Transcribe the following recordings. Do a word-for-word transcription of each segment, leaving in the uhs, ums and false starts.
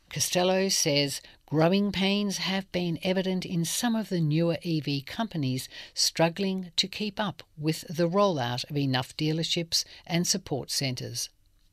Costello says growing pains have been evident in some of the newer E V companies struggling to keep up with the rollout of enough dealerships and support centres.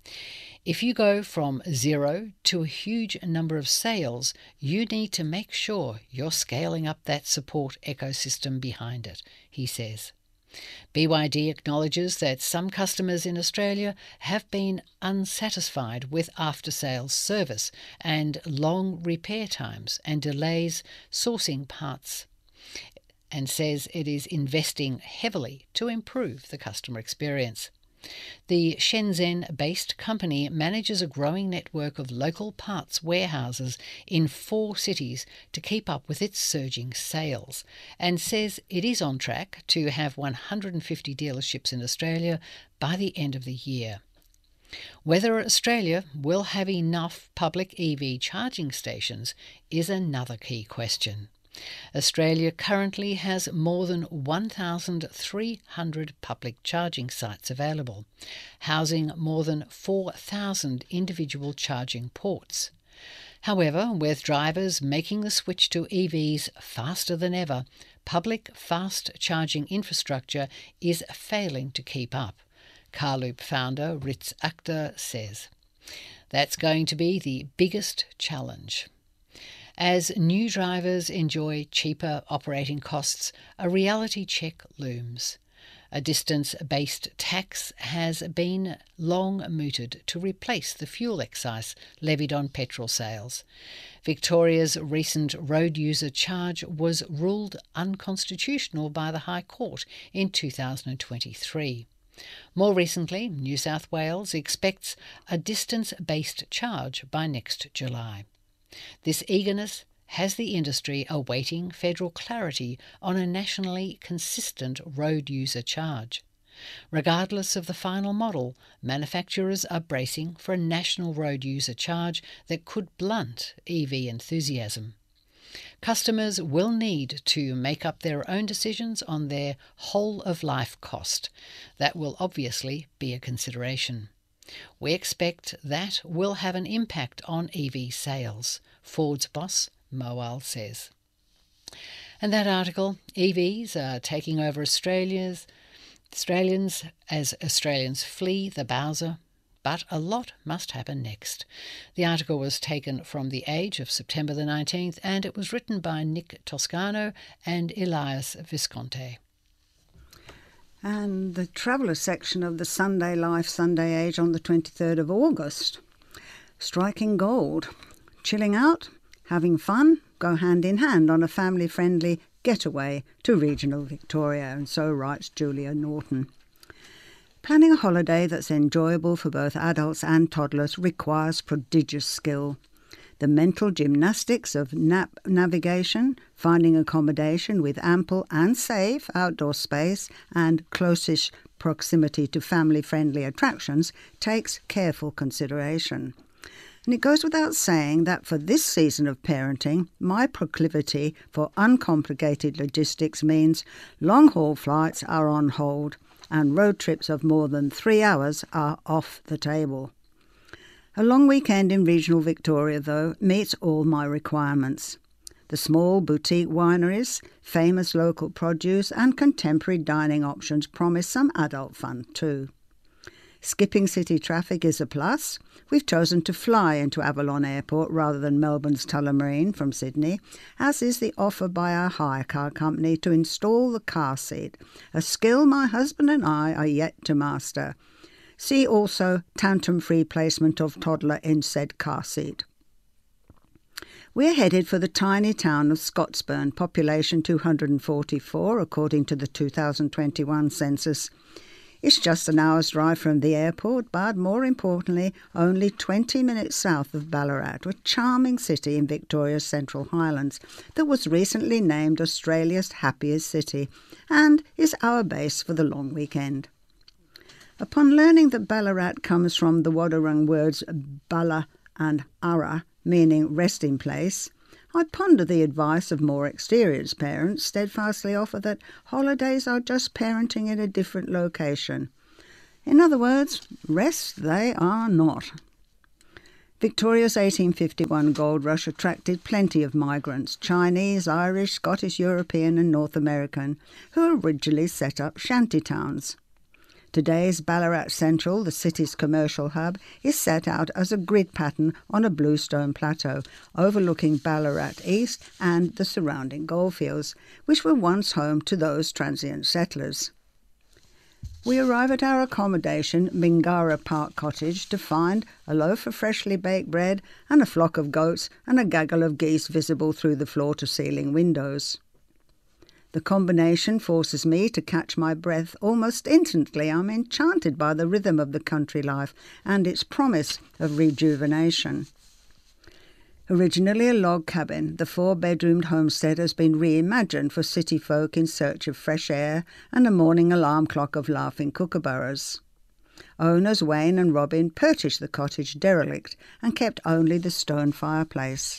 If you go from zero to a huge number of sales, you need to make sure you're scaling up that support ecosystem behind it, he says. B Y D acknowledges that some customers in Australia have been unsatisfied with after-sales service and long repair times and delays sourcing parts, and says it is investing heavily to improve the customer experience. The Shenzhen-based company manages a growing network of local parts warehouses in four cities to keep up with its surging sales, and says it is on track to have one hundred fifty dealerships in Australia by the end of the year. Whether Australia will have enough public E V charging stations is another key question. Australia currently has more than one thousand three hundred public charging sites available, housing more than four thousand individual charging ports. However, with drivers making the switch to E Vs faster than ever, public fast charging infrastructure is failing to keep up. Carloop founder Ritz Akhtar says. That's going to be the biggest challenge. As new drivers enjoy cheaper operating costs, a reality check looms. A distance-based tax has been long mooted to replace the fuel excise levied on petrol sales. Victoria's recent road user charge was ruled unconstitutional by the High Court in two thousand twenty-three. More recently, New South Wales expects a distance-based charge by next July. This eagerness has the industry awaiting federal clarity on a nationally consistent road user charge. Regardless of the final model, manufacturers are bracing for a national road user charge that could blunt E V enthusiasm. Customers will need to make up their own decisions on their whole-of-life cost. That will obviously be a consideration. We expect that will have an impact on E V sales, Ford's boss Moal says. And that article, E Vs are taking over Australia's Australians as Australians flee the Bowser, but a lot must happen next. The article was taken from The Age of September the nineteenth, and it was written by Nick Toscano and Elias Visconti. And the traveller section of the Sunday Life, Sunday Age on the twenty-third of August. Striking gold. Chilling out, having fun, go hand in hand on a family-friendly getaway to regional Victoria, and so writes Julia Norton. Planning a holiday that's enjoyable for both adults and toddlers requires prodigious skill. The mental gymnastics of nap navigation, finding accommodation with ample and safe outdoor space and closest proximity to family-friendly attractions takes careful consideration. And it goes without saying that for this season of parenting, my proclivity for uncomplicated logistics means long-haul flights are on hold and road trips of more than three hours are off the table. A long weekend in regional Victoria, though, meets all my requirements. The small boutique wineries, famous local produce and contemporary dining options promise some adult fun too. Skipping city traffic is a plus. We've chosen to fly into Avalon Airport rather than Melbourne's Tullamarine from Sydney, as is the offer by our hire car company to install the car seat, a skill my husband and I are yet to master. See also tantrum-free placement of toddler in said car seat. We're headed for the tiny town of Scottsburn, population two hundred forty-four according to the two thousand twenty-one census. It's just an hour's drive from the airport, but more importantly, only twenty minutes south of Ballarat, a charming city in Victoria's Central Highlands that was recently named Australia's happiest city and is our base for the long weekend. Upon learning that Ballarat comes from the Wadawurrung words Balla and Ara, meaning resting place, I ponder the advice of more experienced parents, steadfastly offer that holidays are just parenting in a different location. In other words, rest they are not. Victoria's eighteen fifty-one gold rush attracted plenty of migrants, Chinese, Irish, Scottish, European and North American, who originally set up shanty towns. Today's Ballarat Central, the city's commercial hub, is set out as a grid pattern on a bluestone plateau overlooking Ballarat East and the surrounding goldfields, which were once home to those transient settlers. We arrive at our accommodation, Mingara Park Cottage, to find a loaf of freshly baked bread and a flock of goats and a gaggle of geese visible through the floor-to-ceiling windows. The combination forces me to catch my breath almost instantly. I'm enchanted by the rhythm of the country life and its promise of rejuvenation. Originally a log cabin, the four-bedroomed homestead has been reimagined for city folk in search of fresh air and a morning alarm clock of laughing kookaburras. Owners Wayne and Robin purchased the cottage derelict and kept only the stone fireplace.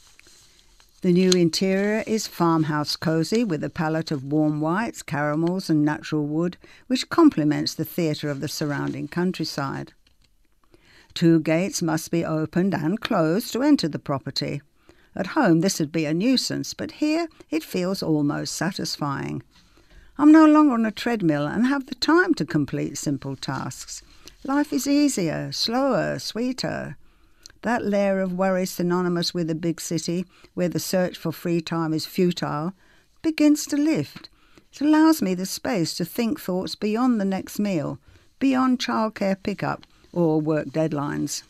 The new interior is farmhouse cosy with a palette of warm whites, caramels and natural wood, which complements the theatre of the surrounding countryside. Two gates must be opened and closed to enter the property. At home this would be a nuisance, but here it feels almost satisfying. I'm no longer on a treadmill and have the time to complete simple tasks. Life is easier, slower, sweeter. That layer of worry synonymous with a big city, where the search for free time is futile, begins to lift. It allows me the space to think thoughts beyond the next meal, beyond childcare pickup or work deadlines.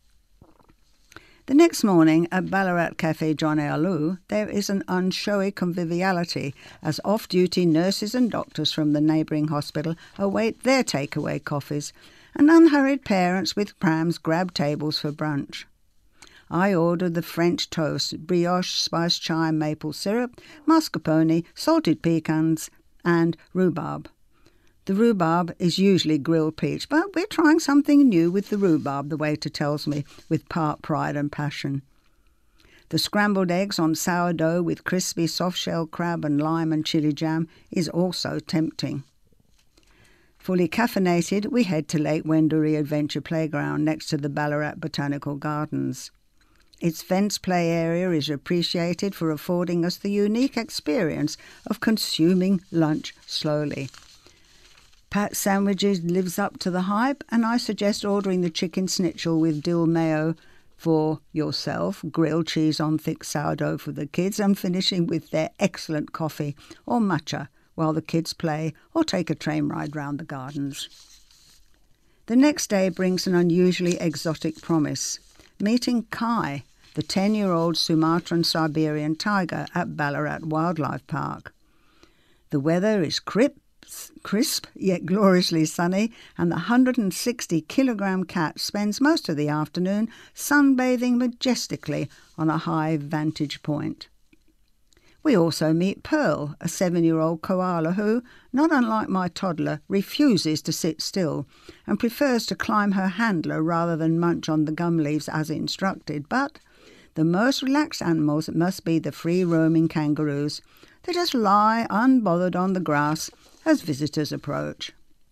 The next morning at Ballarat Cafe John Alu, there is an unshowy conviviality as off-duty nurses and doctors from the neighbouring hospital await their takeaway coffees, and unhurried parents with prams grab tables for brunch. I ordered the French toast, brioche, spiced chime, maple syrup, mascarpone, salted pecans, and rhubarb. The rhubarb is usually grilled peach, but we're trying something new with the rhubarb, the waiter tells me, with part pride and passion. The scrambled eggs on sourdough with crispy soft-shell crab and lime and chilli jam is also tempting. Fully caffeinated, we head to Lake Wendouree Adventure Playground next to the Ballarat Botanical Gardens. Its fenced play area is appreciated for affording us the unique experience of consuming lunch slowly. Pat Sandwiches lives up to the hype, and I suggest ordering the chicken schnitzel with dill mayo for yourself, grilled cheese on thick sourdough for the kids, and finishing with their excellent coffee or matcha while the kids play or take a train ride round the gardens. The next day brings an unusually exotic promise, meeting Kai, the ten-year-old Sumatran Siberian tiger at Ballarat Wildlife Park. The weather is crisp, crisp yet gloriously sunny, and the one hundred sixty kilogram cat spends most of the afternoon sunbathing majestically on a high vantage point. We also meet Pearl, a seven-year-old koala who, not unlike my toddler, refuses to sit still and prefers to climb her handler rather than munch on the gum leaves as instructed. But the most relaxed animals must be the free-roaming kangaroos. They just lie unbothered on the grass as visitors approach.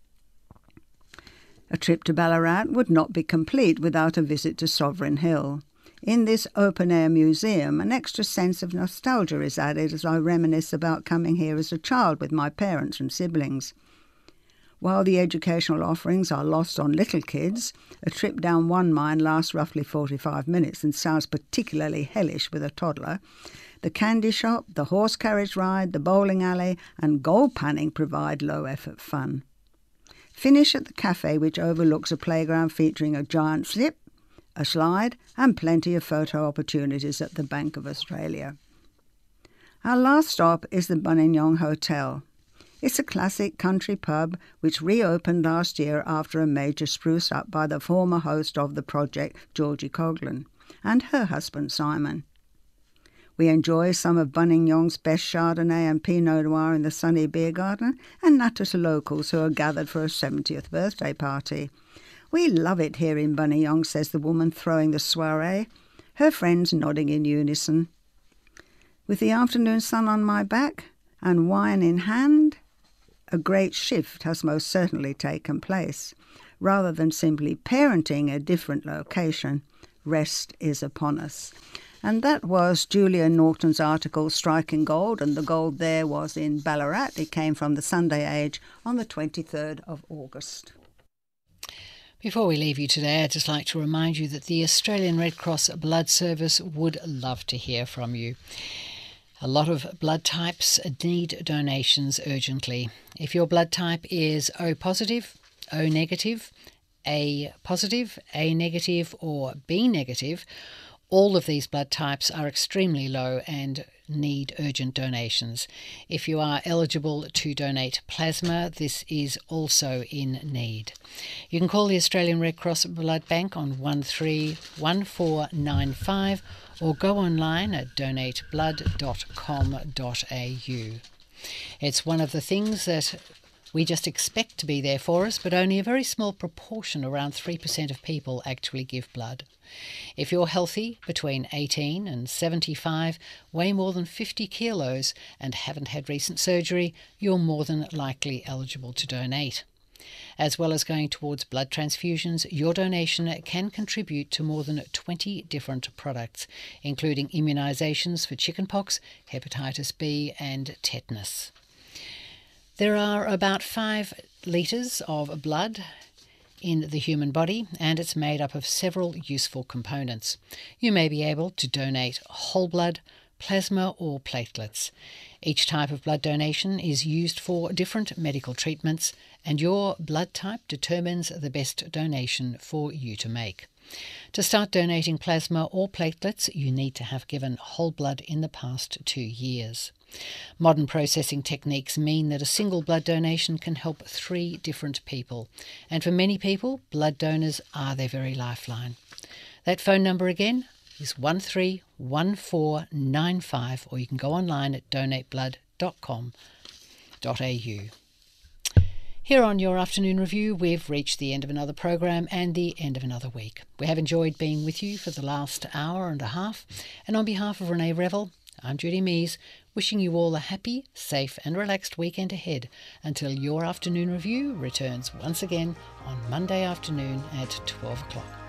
A trip to Ballarat would not be complete without a visit to Sovereign Hill. In this open-air museum, an extra sense of nostalgia is added as I reminisce about coming here as a child with my parents and siblings. While the educational offerings are lost on little kids, a trip down one mine lasts roughly forty-five minutes and sounds particularly hellish with a toddler. The candy shop, the horse carriage ride, the bowling alley and gold panning provide low-effort fun. Finish at the cafe, which overlooks a playground featuring a giant slip, a slide and plenty of photo opportunities at the Bank of Australia. Our last stop is the Buninyong Hotel. It's a classic country pub which reopened last year after a major spruce up by the former host of the project, Georgie Coghlan, and her husband Simon. We enjoy some of Buninyong's best Chardonnay and Pinot Noir in the sunny beer garden and natter to locals who are gathered for a seventieth birthday party. We love it here in Buninyong, says the woman throwing the soiree, her friends nodding in unison. With the afternoon sun on my back and wine in hand, a great shift has most certainly taken place. Rather than simply parenting a different location, rest is upon us. And that was Julia Norton's article, Striking Gold, and the gold there was in Ballarat. It came from the Sunday Age on the twenty-third of August. Before we leave you today, I'd just like to remind you that the Australian Red Cross Blood Service would love to hear from you. A lot of blood types need donations urgently. If your blood type is O positive, O negative, A positive, A negative or B negative, all of these blood types are extremely low and need urgent donations. If you are eligible to donate plasma, this is also in need. You can call the Australian Red Cross Blood Bank on one three one four nine five or go online at donate blood dot com dot a u. It's one of the things that we just expect to be there for us, but only a very small proportion, around three percent of people, actually give blood. If you're healthy, between eighteen and seventy-five, weigh more than fifty kilos and haven't had recent surgery, you're more than likely eligible to donate. As well as going towards blood transfusions, your donation can contribute to more than twenty different products, including immunisations for chickenpox, hepatitis B and tetanus. There are about five litres of blood in the human body, and it's made up of several useful components. You may be able to donate whole blood, plasma or platelets. Each type of blood donation is used for different medical treatments, and your blood type determines the best donation for you to make. To start donating plasma or platelets, you need to have given whole blood in the past two years. Modern processing techniques mean that a single blood donation can help three different people, and for many people, blood donors are their very lifeline. That phone number again is one three one four nine five, or you can go online at donate blood dot com dot a u. Here on Your Afternoon Review, we've reached the end of another program and the end of another week. We have enjoyed being with you for the last hour and a half, and on behalf of Renee Revel, I'm Judy Mees, wishing you all a happy, safe and relaxed weekend ahead until Your Afternoon Review returns once again on Monday afternoon at twelve o'clock.